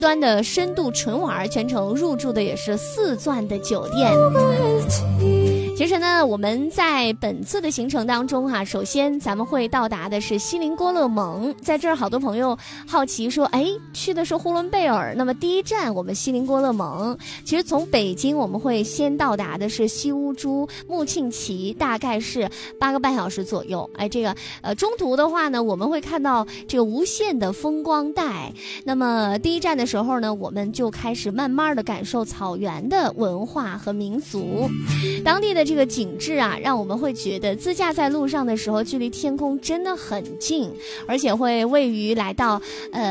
端的深度纯玩，全程入住的也是4钻的酒店。其实呢，我们在本次的行程当中首先咱们会到达的是锡林郭勒盟。在这儿好多朋友好奇说，去的是呼伦贝尔，那么第一站我们锡林郭勒盟。其实从北京我们会先到达的是西乌珠、穆庆奇，大概是8个半小时左右。中途的话呢，我们会看到这个无限的风光带。那么第一站的时候呢，我们就开始慢慢的感受草原的文化和民俗，当地的这个景致让我们会觉得自驾在路上的时候，距离天空真的很近，而且会位于来到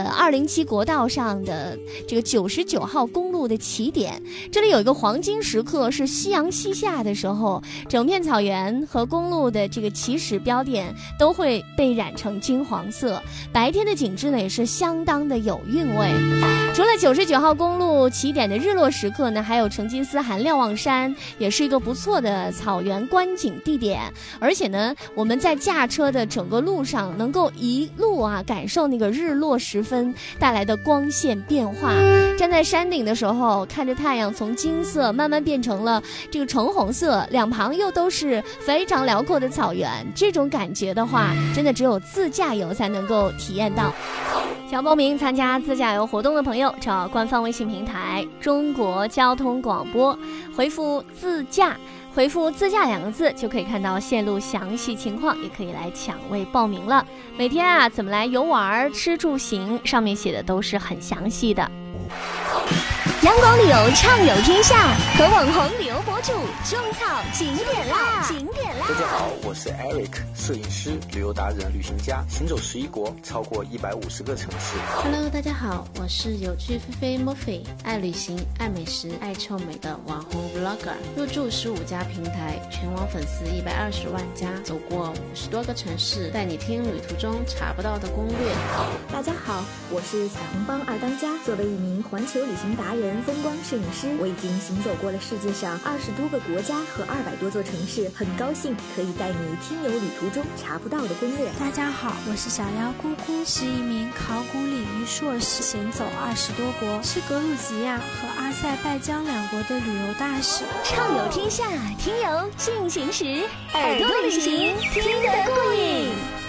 207国道上的这个99号公路的起点。这里有一个黄金时刻，是夕阳西下的时候，整片草原和公路的这个起始标点都会被染成金黄色。白天的景致呢，也是相当的有韵味。除了99号公路起点的日落时刻呢，还有成吉思汗瞭望山，也是一个不错的草原观景地点。而且呢，我们在驾车的整个路上，能够一路感受那个日落时分带来的光线变化。站在山顶的时候，看着太阳从金色慢慢变成了这个橙红色，两旁又都是非常辽阔的草原，这种感觉的话，真的只有自驾游才能够体验到。想报名参加自驾游活动的朋友，找官方微信平台中国交通广播，回复自驾，回复自驾2个字，就可以看到线路详细情况，也可以来抢位报名了。每天怎么来游玩、吃住行，上面写的都是很详细的。 阳光旅游畅游天下，和网红旅游博主种草景点啦！ 大家好，我是 Eric， 摄影师、旅游达人、旅行家，行走11国，超过150个城市。 Hello， 大家好，我是有趣菲菲 Murphy， 爱旅行、爱美食、爱臭美的网红 Vlogger， 入驻15家平台，全网粉丝120万加，走过50多个城市，带你听旅途中查不到的攻略。 大家好，我是彩虹帮二当家，作为一名环球旅行达人、风光摄影师，我已经行走过了世界上20多个国家和200多座城市，很高兴可以带你听游旅途中查不到的攻略。 大家好，我是小妖姑姑，是一名考古领域硕士，行走20多国，是格鲁吉亚和阿塞拜疆2国的旅游大使。 畅游天下，听游进行时，耳朵旅行听得过瘾。